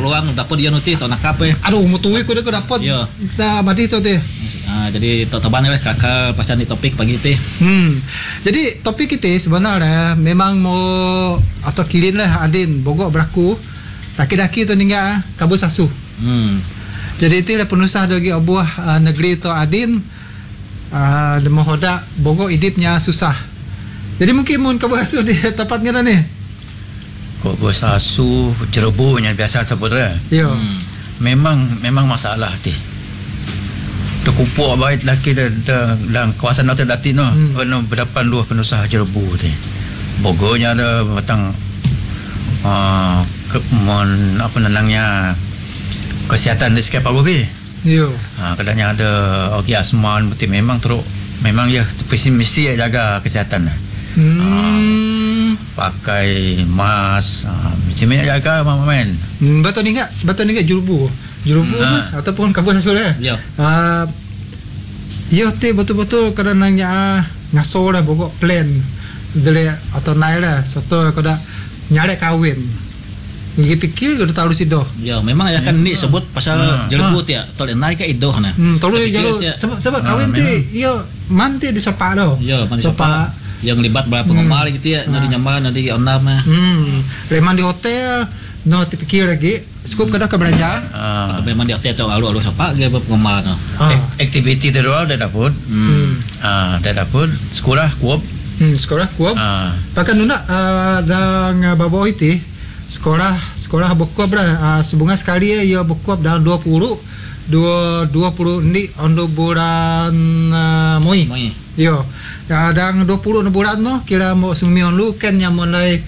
peluang dapat dia nanti tak nakap aduh mutui ko dapat ya dah mati tu teh. Jadi taban lah kakak pasal ni topik pagi teh. Jadi topik kita sebenarnya memang mau atau kilin lah adin bogok berlaku laki-laki tu ninggal kabus asuh. Jadi itu lah penusah bagi abuah negeri tu adin demo hodak bogok hidupnya susah. Jadi mungkin mun kabus asuh di tempat ngana ni. Kabus asuh jerebunya biasa sebutnya. Ya. Memang masalah ti. Terkumpul baik laki dalam kawasan Northern Latin no. Berdepan dua penusah jerebu ti. Bogornya ada batang apa namanya kesihatan di sekitar Bogi. Yo. Kadangnya ada ogi asman betul memang ya mesti jaga kesihatan. Pakai mask mesti jaga main. Betul ni enggak jurubu ataupun kabus asuh dah. Ya. Ya teh betul-betul karenanya ngaso dah bogok plan jadi atau naik lah soto kada nyari kawin ngi pikir kada tahu sido. Ya memang ya kan ni sebut pasal jerebut ya tolak naik ke idoh nah. Tahu jalo sebab kawin teh ya manti di sopa dah. Ya man sopa yang libat berapa pengemal gitu ya nadi nyaman nadi onam mah. Leman di hotel no dipikir lagi skup kada ke belanja. Memang di hotel tu alu sopa ge pengemal no. Aktiviti di luar dah dapat. Dah dapat sekolah kuop. Sekolah kuop. Pakai nuna dang babaw iti sekolah bukuap dah sebunga sekali ya bukuap dalam 20 ni ondo bulan Moi. Yo. Dang 20 bulan no kira mo sumion lu kan yang mulai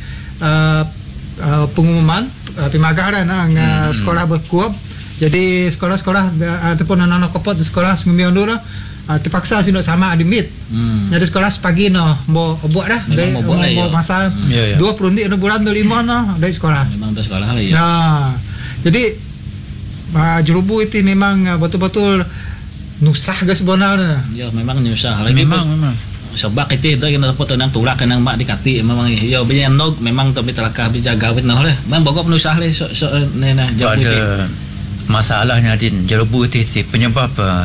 pengumuman pimagaran sekolah bukuap. Jadi sekolah-sekolah ataupun anak-anak kopot di sekolah sumion dulu terpaksa sudah sama admit. Jadi sekolah sepagi no mau buat dah mau masa 20 ni bulan 25 no dari sekolah. Memang dari sekolah lah ya. Nah, jadi jerubu itu memang betul-betul nusah guys sebenarnya. Ya memang nusah lagi. Memang sebab itu kita dapat nang tulak nang mak dikati memang ya banyak nog memang tapi telakah dijaga wit noh leh. Memang bogok nusah leh so nena jauh ada masalahnya din jerubu itu penyebab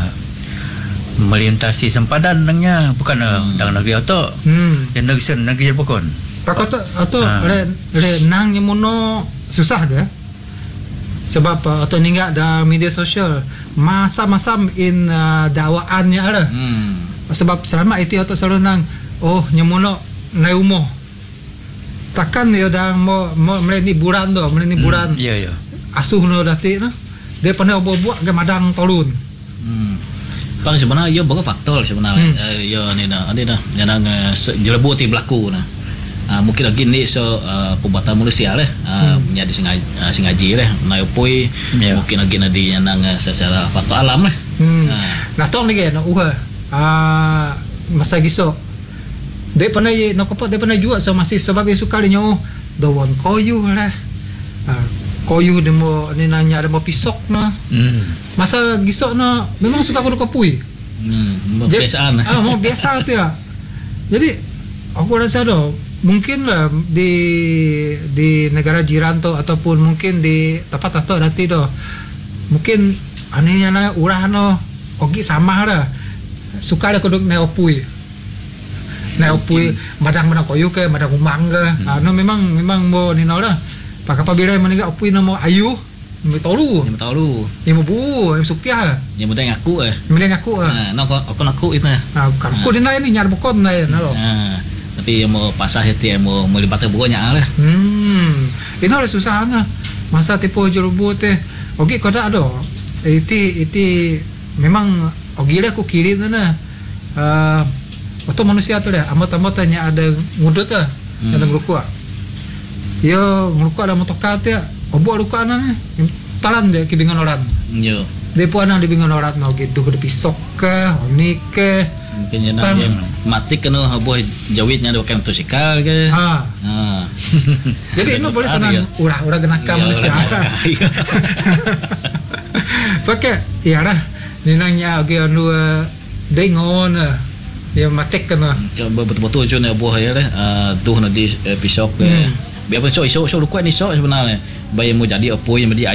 melintasi sempadan dengnya bukan dalam negeri atau yang negeri bukan pakot atau le nang nyemono susah ke sebab atau ninggal da media sosial masa-masa in dakwaannya ada sebab selama itu atau selalu nang nyemono nai umoh takkan ya dang mau meleni bulan ya asuh no dati no dia pandai buat ke madang tolun. Bang sebenarnya ya boga faktor sebenarnya. Ya ni dah yang jerebu ti berlaku nah. Mungkin lagi ni perbuatan manusia lah. Menjadi sengaja lah. Naipoi mungkin lagi nadi yang secara faktor alam lah. Nah tong lagi nak masa gisok. Dia pandai nak kopot dia pandai juga so masih sebab dia suka dia nyaw dawon koyu lah. Koyu demo ni nanya demo pisok na. Masa gisok na memang suka kudu kapui. Biasaan. Mau biasa tu ya. Jadi aku rasa doh mungkin lah di negara jiran tu ataupun mungkin di tempat atau dati doh. Mungkin anehnya na urah no ogi sama lah. Suka ada kudu neopui. Neopui madang koyu ke madang umang ke. No memang mau ni lah. Pak apabila meninggal opui nama ayu, mau tahu. Yang bu, yang supiah. Yang muda ngaku ngaku. Nak aku ngaku itu. Kan aku di naik ni nyar bukon naik nalo. Tapi yang mau pasah itu yang mau melibatkan bukannya lah. Itu oleh susah na. Masa tipu jerubu teh. Ogi kau dah ada. Itu memang ogi lah aku kiri tu na. Atau manusia tu dah. Amat tanya ada ngudut lah. Ada berukua. Ya, merukuk ada motokat ya. Obok rukuk anak ni. Taran dia kibingan orang. Ya. Dia pun anak dibingan orang no gitu ke pisok ke, onik ke. Mungkin yang mati kena boy jawitnya ada pakai motosikal ke. Jadi no boleh tenang. Urah genaka manusia. Pakai ya lah. Ninangnya oke anu dengon. Ya matek kena. Coba betul-betul cuna boh ya leh. Tuh nanti pisok ke. Biar pun so rukuk ni so sebenarnya. Bayar mau jadi apa yang menjadi